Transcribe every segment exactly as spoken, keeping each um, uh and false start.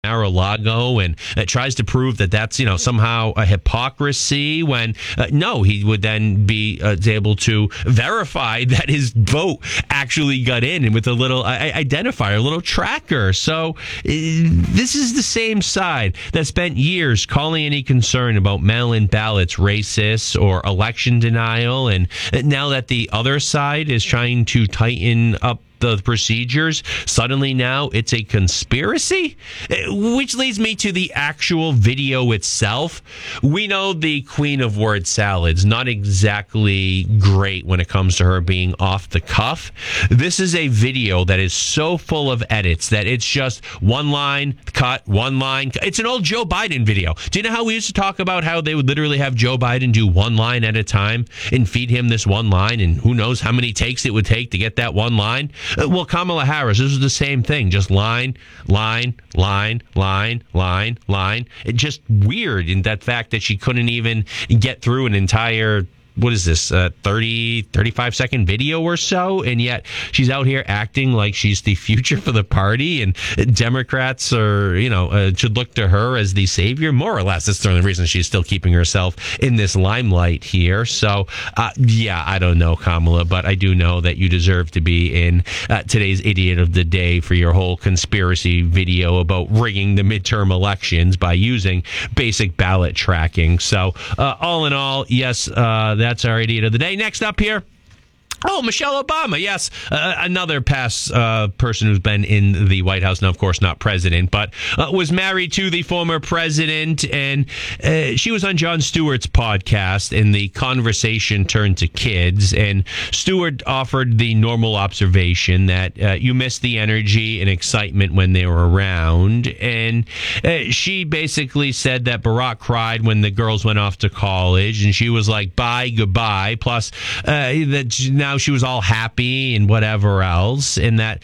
Mar-a-Lago and uh, tries to prove that that's, you know, somehow a hypocrisy when, uh, no, he would then be uh, able to verify that his vote actually got in and with a little uh, identifier, a little tracker. So uh, this is the same side that spent years calling any concern about mail-in ballots racist or election denial. And now that the other side is trying to tighten up the procedures, suddenly now it's a conspiracy, which leads me to the actual video itself. We know the queen of word salads, not exactly great when it comes to her being off the cuff. This is a video that is so full of edits that it's just one line cut, one line. It's an old Joe Biden video. Do you know how we used to talk about how they would literally have Joe Biden do one line at a time and feed him this one line, and who knows how many takes it would take to get that one line? Well, Kamala Harris, this is the same thing. Just line, line, line, line, line, line. It just weird in that fact that she couldn't even get through an entire, what is this, uh, thirty, thirty-five second video or so, and yet she's out here acting like she's the future for the party, and Democrats are, you know, uh, should look to her as the savior, more or less. That's the only reason she's still keeping herself in this limelight here. So, uh, yeah, I don't know, Kamala, but I do know that you deserve to be in uh, today's Idiot of the Day for your whole conspiracy video about rigging the midterm elections by using basic ballot tracking. So, uh, all in all, yes, uh, that's our Idiot of the Day. Next up here. Oh, Michelle Obama. Yes, uh, another past uh, person who's been in the White House. Now, of course, not president, but uh, was married to the former president. And uh, she was on Jon Stewart's podcast, and the conversation turned to kids. And Stewart offered the normal observation that uh, you miss the energy and excitement when they were around. And uh, she basically said that Barack cried when the girls went off to college, and she was like, bye, goodbye. Plus, uh, that now she was all happy and whatever else, and that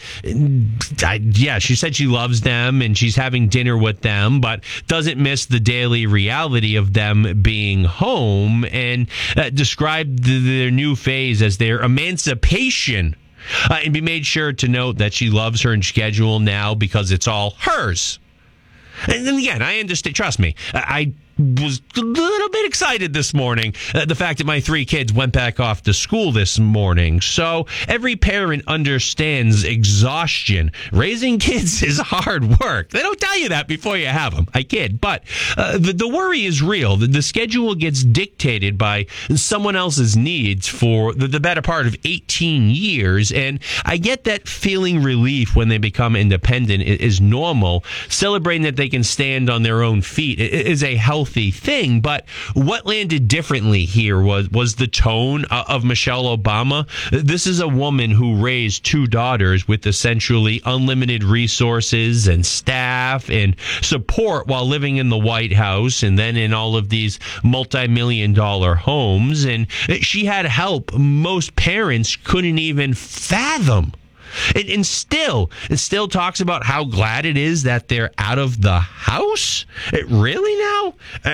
I, yeah she said she loves them and she's having dinner with them, but doesn't miss the daily reality of them being home, and uh, described the, their new phase as their emancipation. Uh, and be made sure to note that she loves her schedule now because it's all hers. And then again, I understand, trust me, I was a little bit excited this morning, uh, the fact that my three kids went back off to school this morning. So every parent understands exhaustion. Raising kids is hard work. They don't tell you that before you have them. I kid. But uh, the, the worry is real. The, the schedule gets dictated by someone else's needs for the, the better part of eighteen years. And I get that feeling relief when they become independent is normal. Celebrating that they can stand on their own feet is a healthy thing, but what landed differently here was was the tone of Michelle Obama. This is a woman who raised two daughters with essentially unlimited resources and staff and support while living in the White House and then in all of these multi-million dollar homes, and she had help most parents couldn't even fathom. And, and still, it still talks about how glad it is that they're out of the house. It, really now?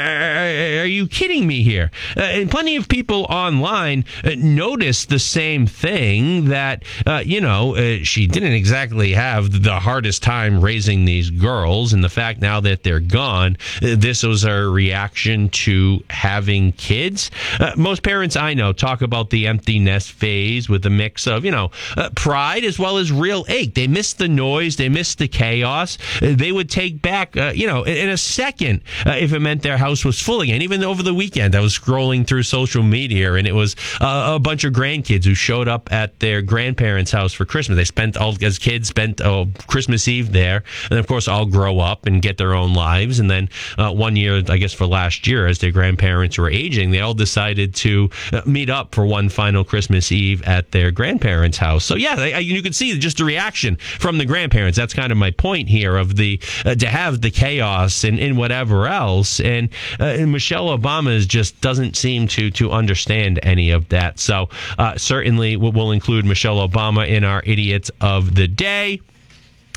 Uh, are you kidding me here? Uh, and plenty of people online uh, noticed the same thing, that, uh, you know, uh, she didn't exactly have the hardest time raising these girls. And the fact now that they're gone, uh, this was a reaction to having kids. Uh, most parents I know talk about the empty nest phase with a mix of, you know, uh, pride as well as real ache. They miss the noise. They miss the chaos. They would take back, uh, you know, in a second uh, if it meant their house was full again. Even over the weekend, I was scrolling through social media, and it was uh, a bunch of grandkids who showed up at their grandparents' house for Christmas. They spent, all as kids, spent oh, Christmas Eve there, and of course, all grow up and get their own lives. And then uh, one year, I guess for last year, as their grandparents were aging, they all decided to uh, meet up for one final Christmas Eve at their grandparents' house. So yeah, they, you could see just the reaction from the grandparents. That's kind of my point here, of the uh, to have the chaos and, and whatever else. And, uh, and Michelle Obama is just doesn't seem to to understand any of that. So uh, certainly we'll include Michelle Obama in our Idiots of the Day.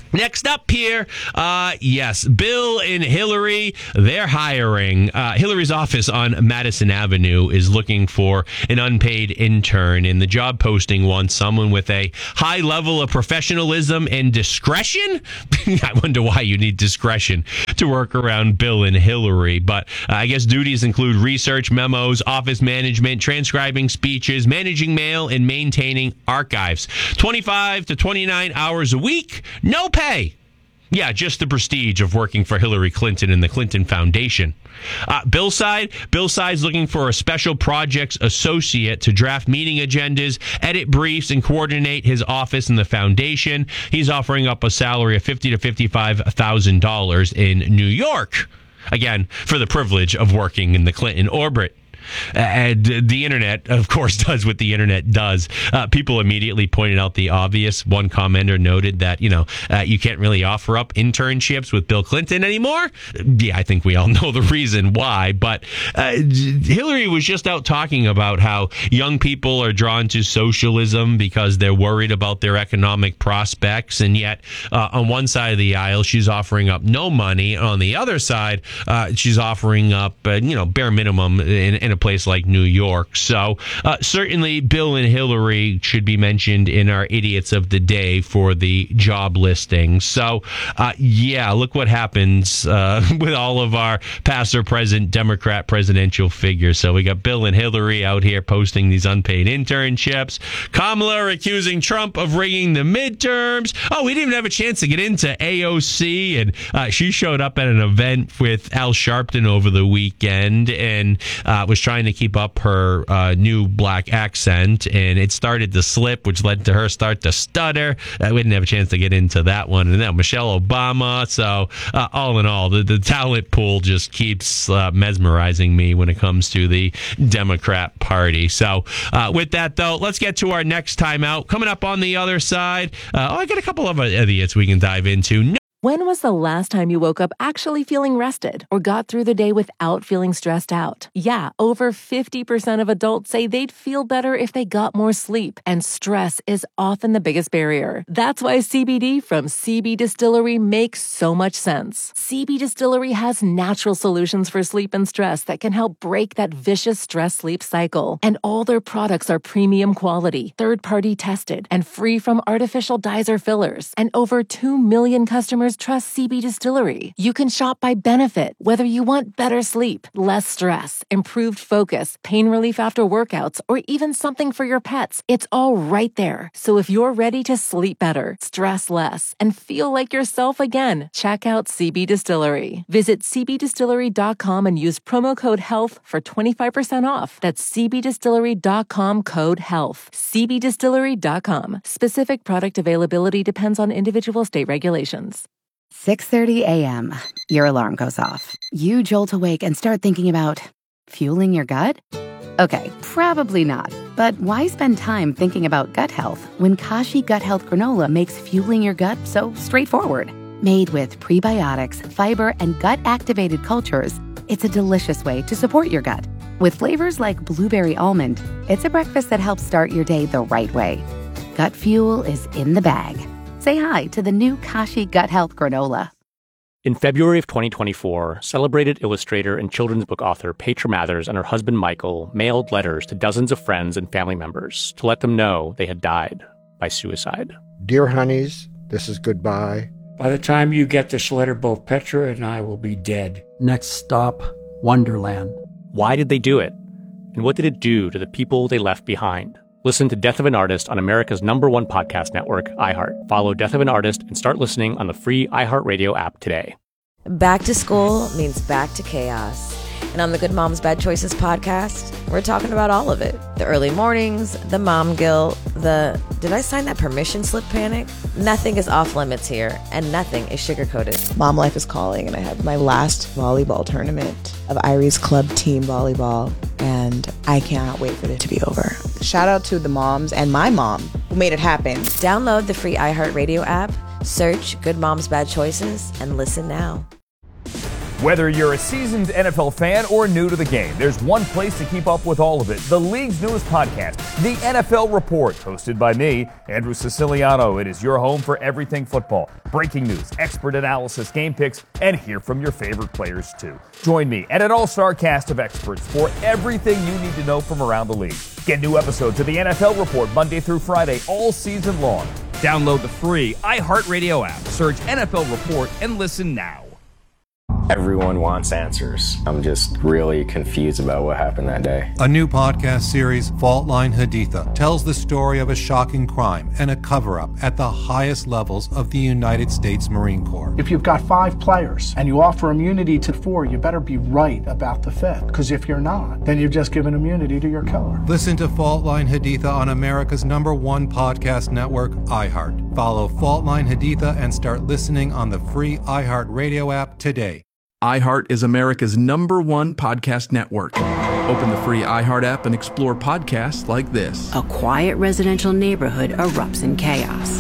Next up here, uh, yes, Bill and Hillary, they're hiring. Uh, Hillary's office on Madison Avenue is looking for an unpaid intern, and the job posting wants someone with a high level of professionalism and discretion. I wonder why you need discretion to work around Bill and Hillary, but uh, I guess duties include research, memos, office management, transcribing speeches, managing mail, and maintaining archives. twenty-five to twenty-nine hours a week, no pay. Yeah, just the prestige of working for Hillary Clinton and the Clinton Foundation. Uh, Bill's side, Bill's side's looking for a special projects associate to draft meeting agendas, edit briefs, and coordinate his office and the foundation. He's offering up a salary of fifty to fifty-five thousand dollars in New York. Again, for the privilege of working in the Clinton orbit. And the internet, of course, does what the internet does. Uh, people immediately pointed out the obvious. One commenter noted that, you know, uh, you can't really offer up internships with Bill Clinton anymore. Yeah, I think we all know the reason why. But uh, Hillary was just out talking about how young people are drawn to socialism because they're worried about their economic prospects. And yet, uh, on one side of the aisle, she's offering up no money. On the other side, uh, she's offering up, uh, you know, bare minimum in, in a place like New York. So uh, certainly Bill and Hillary should be mentioned in our idiots of the day for the job listing. So uh, yeah, look what happens uh, with all of our past or present Democrat presidential figures. So we got Bill and Hillary out here posting these unpaid internships. Kamala accusing Trump of rigging the midterms. Oh, we didn't even have a chance to get into A O C, and uh, she showed up at an event with Al Sharpton over the weekend and uh, was trying to keep up her uh, new black accent, and it started to slip, which led to her start to stutter. Uh, we didn't have a chance to get into that one. And then Michelle Obama. So uh, all in all, the, the talent pool just keeps uh, mesmerizing me when it comes to the Democrat Party. So uh, with that, though, let's get to our next time out. Coming up on the other side, uh, oh, I got a couple of idiots we can dive into. No- When was the last time you woke up actually feeling rested or got through the day without feeling stressed out? Yeah, over fifty percent of adults say they'd feel better if they got more sleep, and stress is often the biggest barrier. That's why C B D from C B Distillery makes so much sense. C B Distillery has natural solutions for sleep and stress that can help break that vicious stress-sleep cycle. And all their products are premium quality, third-party tested, and free from artificial dyes or fillers. And over two million customers trust C B Distillery. You can shop by benefit, whether you want better sleep, less stress, improved focus, pain relief after workouts, or even something for your pets. It's all right there. So if you're ready to sleep better, stress less, and feel like yourself again, check out C B Distillery. Visit c b distillery dot com and use promo code HEALTH for twenty-five percent off. That's c b distillery dot com code HEALTH. c b distillery dot com. Specific product availability depends on individual state regulations. six thirty a.m. Your alarm goes off. You jolt awake and start thinking about fueling your gut? Okay, probably not. But why spend time thinking about gut health when Kashi Gut Health Granola makes fueling your gut so straightforward? Made with prebiotics, fiber, and gut-activated cultures, it's a delicious way to support your gut. With flavors like blueberry almond, it's a breakfast that helps start your day the right way. Gut fuel is in the bag. Say hi to the new Kashi Gut Health Granola. In February of twenty twenty-four, celebrated illustrator and children's book author Petra Mathers and her husband Michael mailed letters to dozens of friends and family members to let them know they had died by suicide. Dear honeys, this is goodbye. By the time you get this letter, both Petra and I will be dead. Next stop, Wonderland. Why did they do it? And what did it do to the people they left behind? Listen to Death of an Artist on America's number one podcast network, iHeart. Follow Death of an Artist and start listening on the free iHeartRadio app today. Back to school means back to chaos. And on the Good Moms Bad Choices podcast, we're talking about all of it. The early mornings, the mom guilt, the did I sign that permission slip panic? Nothing is off limits here, and nothing is sugar-coated. Mom life is calling, and I have my last volleyball tournament of Irie's Club Team Volleyball, and I cannot wait for it to be over. Shout out to the moms and my mom who made it happen. Download the free iHeartRadio app, search Good Moms Bad Choices, and listen now. Whether you're a seasoned N F L fan or new to the game, there's one place to keep up with all of it. The league's newest podcast, The N F L Report, hosted by me, Andrew Siciliano. It is your home for everything football. Breaking news, expert analysis, game picks, and hear from your favorite players too. Join me and an all-star cast of experts for everything you need to know from around the league. Get new episodes of The N F L Report Monday through Friday all season long. Download the free iHeartRadio app, search N F L Report, and listen now. Everyone wants answers. I'm just really confused about what happened that day. A new podcast series, Fault Line Haditha, tells the story of a shocking crime and a cover-up at the highest levels of the United States Marine Corps. If you've got five players and you offer immunity to four, you better be right about the fifth. Because if you're not, then you've just given immunity to your killer. Listen to Fault Line Haditha on America's number one podcast network, iHeart. Follow Fault Line Haditha and start listening on the free iHeartRadio app today. iHeart is America's number one podcast network. Open the free iHeart app and explore podcasts like this. A quiet residential neighborhood erupts in chaos.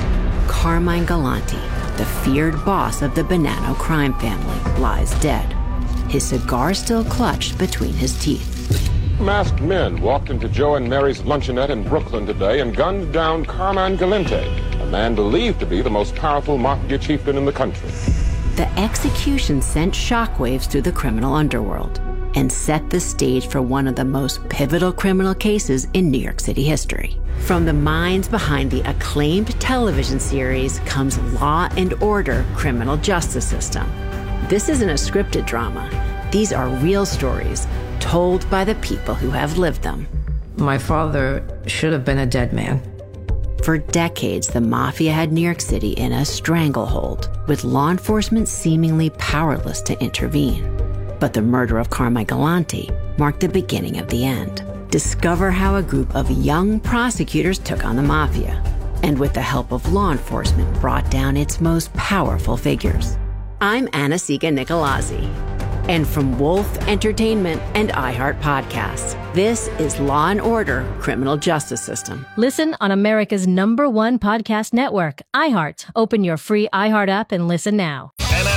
Carmine Galante, the feared boss of the Bonanno crime family, lies dead, his cigar still clutched between his teeth. Masked men walked into Joe and Mary's luncheonette in Brooklyn today and gunned down Carmine Galante, a man believed to be the most powerful mafia chieftain in the country. The execution sent shockwaves through the criminal underworld and set the stage for one of the most pivotal criminal cases in New York City history. From the minds behind the acclaimed television series comes Law and Order: Criminal Justice System. This isn't a scripted drama. These are real stories told by the people who have lived them. My father should have been a dead man. For decades, the mafia had New York City in a stranglehold, with law enforcement seemingly powerless to intervene. But the murder of Carmine Galante marked the beginning of the end. Discover how a group of young prosecutors took on the mafia, and with the help of law enforcement, brought down its most powerful figures. I'm Anna-Sigga Nicolazzi. And from Wolf Entertainment and iHeart Podcasts, this is Law and Order: Criminal Justice System. Listen on America's number one podcast network, iHeart. Open your free iHeart app and listen now.